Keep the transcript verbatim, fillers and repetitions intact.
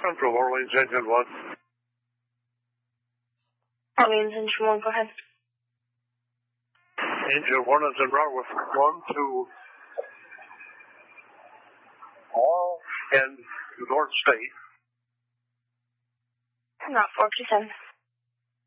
Central, Orleans Engine one. Orleans Engine one, go ahead. Engine one is en route with one to all and North State. En route four two seven.